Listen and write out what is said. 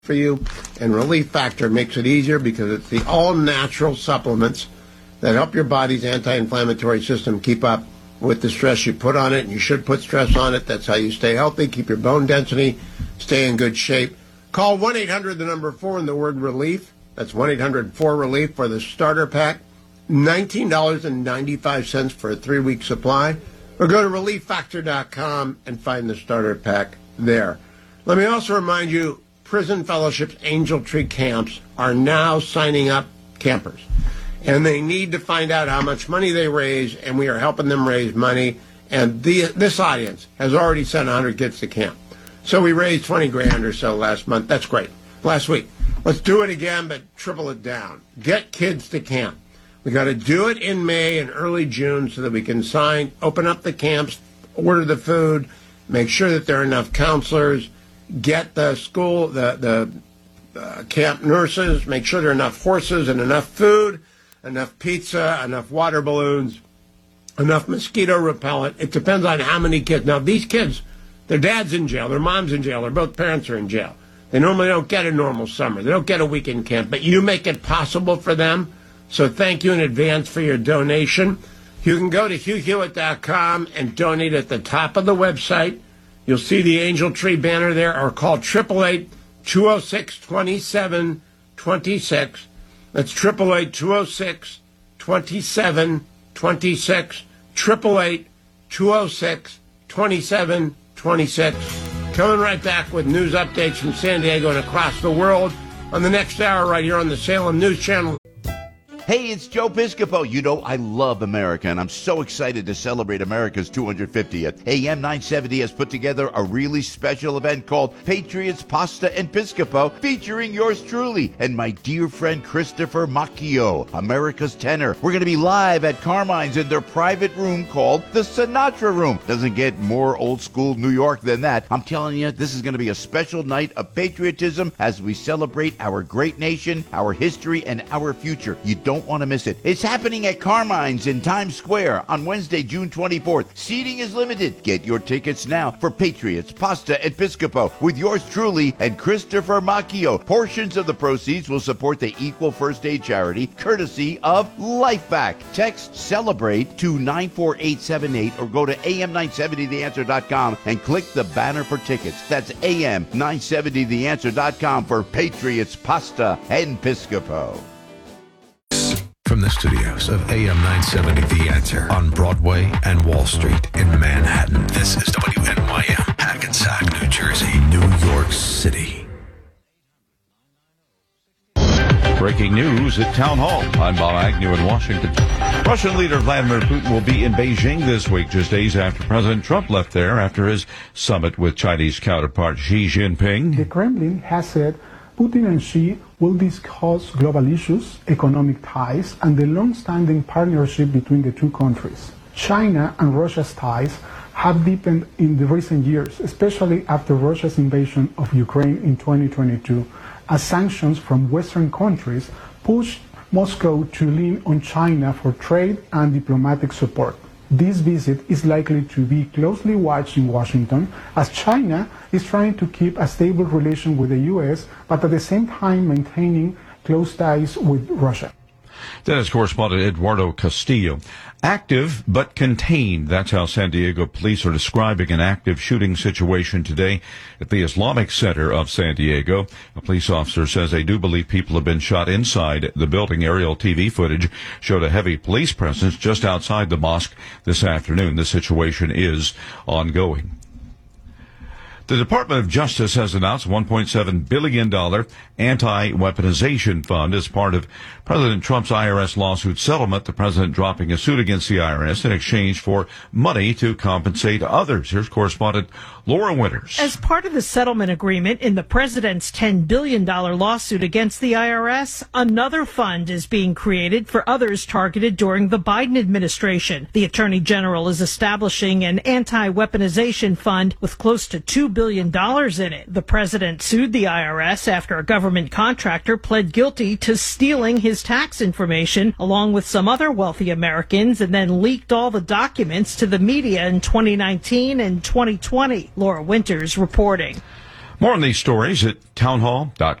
for you, and Relief Factor makes it easier because it's the all-natural supplements that help your body's anti-inflammatory system keep up with the stress you put on it, and you should put stress on it. That's how you stay healthy, keep your bone density, stay in good shape. Call 1-800, the number 4, and the word relief. That's 1-800-4-RELIEF for the starter pack. $19.95 for a 3-week supply. Or go to relieffactor.com and find the starter pack there. Let me also remind you, Prison Fellowship's Angel Tree camps are now signing up campers. And they need to find out how much money they raise, and we are helping them raise money. And this audience has already sent 100 kids to camp. So we raised 20 grand or so last month. That's great. Last week. Let's do it again, but triple it down. Get kids to camp. We got to do it in May and early June so that we can open up the camps, order the food, make sure that there are enough counselors, get the school, the camp nurses, make sure there are enough horses and enough food, enough pizza, enough water balloons, enough mosquito repellent. It depends on how many kids. Now, these kids, their dad's in jail, their mom's in jail, or both parents are in jail. They normally don't get a normal summer. They don't get a weekend camp, but you make it possible for them. So thank you in advance for your donation. You can go to HughHewitt.com and donate at the top of the website. You'll see the Angel Tree banner there, or call 888-206-2726. That's 888-206-2726. 888-206-2726. Coming right back with news updates from San Diego and across the world on the next hour right here on the Salem News Channel. Hey, it's Joe Piscopo. You know, I love America, and I'm so excited to celebrate America's 250th. AM 970 has put together a really special event called Patriots, Pasta, and Piscopo, featuring yours truly and my dear friend Christopher Macchio, America's tenor. We're going to be live at Carmine's in their private room called the Sinatra Room. Doesn't get more old-school New York than that. I'm telling you, this is going to be a special night of patriotism as we celebrate our great nation, our history, and our future. You don't want to miss it. It's happening at Carmine's in Times Square on Wednesday, June 24th. Seating is limited. Get your tickets now for Patriots, Pasta, and Piscopo with yours truly and Christopher Macchio. Portions of the proceeds will support the Equal First Aid charity, courtesy of LifeVac. Text CELEBRATE to 94878 or go to am970theanswer.com and click the banner for tickets. That's am970theanswer.com for Patriots, Pasta, and Piscopo. From the studios of AM 970 The Answer on Broadway and Wall Street in Manhattan, this is WNYM, Hackensack, New Jersey, New York City. Breaking news at Town Hall. I'm Bob Agnew in Washington. Russian leader Vladimir Putin will be in Beijing this week, just days after President Trump left there after his summit with Chinese counterpart Xi Jinping. The Kremlin has said Putin and Xi will discuss global issues, economic ties, and the long-standing partnership between the two countries. China and Russia's ties have deepened in the recent years, especially after Russia's invasion of Ukraine in 2022, as sanctions from Western countries pushed Moscow to lean on China for trade and diplomatic support. This visit is likely to be closely watched in Washington, as China is trying to keep a stable relation with the U.S., but at the same time maintaining close ties with Russia. That is correspondent Eduardo Castillo. Active but contained. That's how San Diego police are describing an active shooting situation today at the Islamic Center of San Diego. A police officer says they do believe people have been shot inside the building. Aerial TV footage showed a heavy police presence just outside the mosque this afternoon. The situation is ongoing. The Department of Justice has announced a $1.7 billion anti-weaponization fund as part of President Trump's IRS lawsuit settlement, the president dropping a suit against the IRS in exchange for money to compensate others. Here's correspondent Laura Winters. As part of the settlement agreement in the president's $10 billion lawsuit against the IRS, another fund is being created for others targeted during the Biden administration. The Attorney General is establishing an anti-weaponization fund with close to $2 billion in it. The president sued the IRS after a government contractor pled guilty to stealing his tax information along with some other wealthy Americans and then leaked all the documents to the media in 2019 and 2020. Laura Winters reporting. More on these stories at townhall.com.